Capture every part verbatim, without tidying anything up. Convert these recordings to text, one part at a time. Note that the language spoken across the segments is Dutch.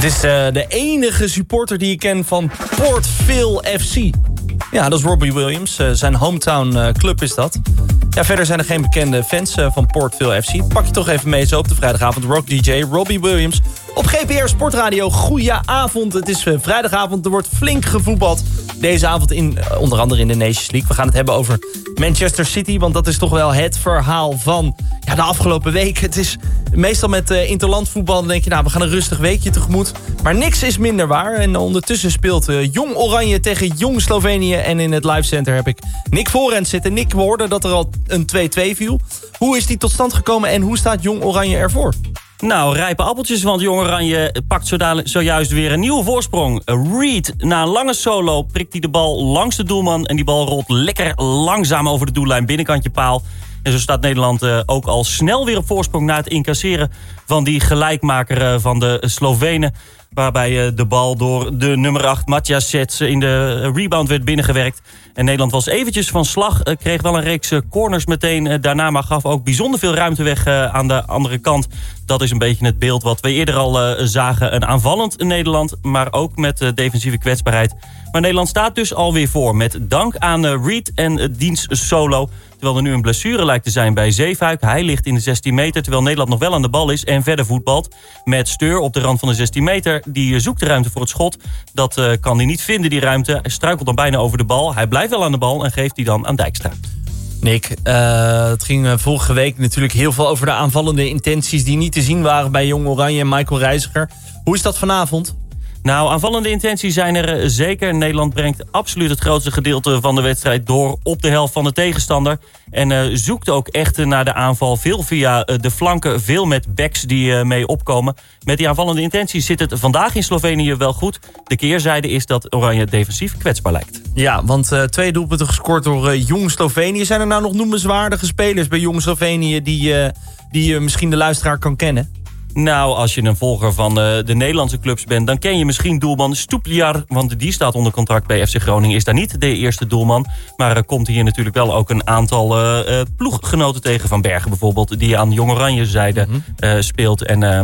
is uh, de enige supporter die ik ken van Port Vale F C. Ja, dat is Robbie Williams. Uh, zijn hometown uh, club is dat. Ja, verder zijn er geen bekende fans uh, van Port Vale F C. Pak je toch even mee zo op de vrijdagavond. Rock D J Robbie Williams op G P R Sportradio. Goedenavond. Het is uh, vrijdagavond. Er wordt flink gevoetbald. Deze avond in, uh, onder andere in de Nations League. We gaan het hebben over Manchester City. Want dat is toch wel het verhaal van ja, de afgelopen week. Het is meestal met uh, interlandvoetbal. Dan denk je, nou, we gaan een rustig weekje tegemoet. Maar niks is minder waar. En ondertussen speelt uh, Jong Oranje tegen Jong Slovenië. En in het live center heb ik Nick Voorens zitten. Nick, we hoorden dat er al een twee-twee viel. Hoe is die tot stand gekomen en hoe staat Jong Oranje ervoor? Nou, rijpe appeltjes, want Jong Oranje pakt zojuist weer een nieuwe voorsprong. Reed, na een lange solo, prikt hij de bal langs de doelman. En die bal rolt lekker langzaam over de doellijn, binnenkantje paal. En zo staat Nederland uh, ook al snel weer op voorsprong na het incasseren van die gelijkmaker uh, van de Slovenen. Waarbij uh, de bal door de nummer acht Matjas Sets in de uh, rebound werd binnengewerkt. En Nederland was eventjes van slag. Uh, kreeg wel een reeks uh, corners meteen uh, daarna. Maar gaf ook bijzonder veel ruimte weg uh, aan de andere kant. Dat is een beetje het beeld wat we eerder al uh, zagen. Een aanvallend Nederland, maar ook met uh, defensieve kwetsbaarheid. Maar Nederland staat dus alweer voor. Met dank aan uh, Reed en uh, diens solo. Terwijl er nu een blessure lijkt te zijn bij Zeefuik. Hij ligt in de zestien meter, terwijl Nederland nog wel aan de bal is en verder voetbalt. Met Steur op de rand van de zestien meter. Die zoekt de ruimte voor het schot. Dat uh, kan hij niet vinden, die ruimte. Hij struikelt dan bijna over de bal. Hij blijft wel aan de bal en geeft die dan aan Dijkstra. Nick, uh, het ging uh, vorige week natuurlijk heel veel over de aanvallende intenties die niet te zien waren bij Jong Oranje en Michael Reiziger. Hoe is dat vanavond? Nou, aanvallende intenties zijn er zeker. Nederland brengt absoluut het grootste gedeelte van de wedstrijd door op de helft van de tegenstander. En uh, zoekt ook echt naar de aanval. Veel via uh, de flanken, veel met backs die uh, mee opkomen. Met die aanvallende intenties zit het vandaag in Slovenië wel goed. De keerzijde is dat Oranje defensief kwetsbaar lijkt. Ja, want uh, twee doelpunten gescoord door uh, Jong Slovenië. Zijn er nou nog noemenswaardige spelers bij Jong Slovenië die, uh, die uh, misschien de luisteraar kan kennen? Nou, als je een volger van uh, de Nederlandse clubs bent, dan ken je misschien doelman Stupliar, want die staat onder contract bij F C Groningen. Is daar niet de eerste doelman, maar er uh, komt hier natuurlijk wel ook een aantal uh, uh, ploeggenoten tegen. Van Bergen bijvoorbeeld, die aan Jong Oranje zijde mm-hmm. uh, speelt. En uh,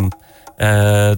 uh,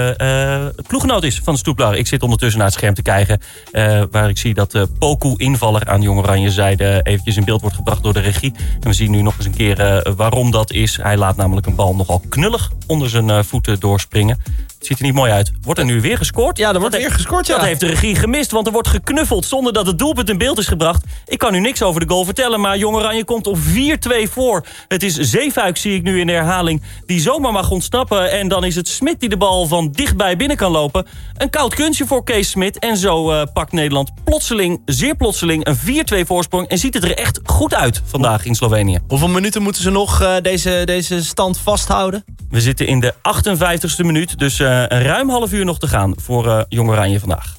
de uh, ploeggenoot is van Stupliar. Ik zit ondertussen naar het scherm te kijken, uh, waar ik zie dat uh, Poku, invaller aan Jong Oranje zijde, eventjes in beeld wordt gebracht door de regie. En we zien nu nog eens een keer uh, waarom dat is. Hij laat namelijk een bal nogal knullig onder zijn uh, voeten doorspringen. Het ziet er niet mooi uit. Wordt er nu weer gescoord? Ja, er wordt weer gescoord, ja. Dat heeft de regie gemist, want er wordt geknuffeld zonder dat het doelpunt in beeld is gebracht. Ik kan u niks over de goal vertellen, maar Jong Oranje komt op vier-twee voor. Het is Zeefuik, zie ik nu in de herhaling, die zomaar mag ontsnappen. En dan is het Smit die de bal van dichtbij binnen kan lopen. Een koud kunstje voor Kees Smit. En zo uh, pakt Nederland plotseling, zeer plotseling, een vier-twee voorsprong. En ziet het er echt goed uit vandaag in Slovenië. Hoeveel minuten moeten ze nog uh, deze, deze stand vasthouden? We zitten in de achtenvijftigste minuut, dus uh, een ruim half uur nog te gaan voor uh, Jong Oranje vandaag.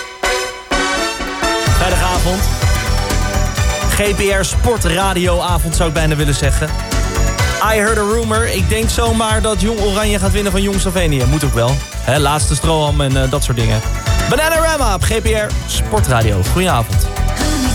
Vrijdagavond. G P R Sportradioavond zou ik bijna willen zeggen. I heard a rumor. Ik denk zomaar dat Jong Oranje gaat winnen van Jong Slovenië. Moet ook wel. Hè, laatste strohalm en uh, dat soort dingen. Bananarama op G P R Sportradio. Goedenavond.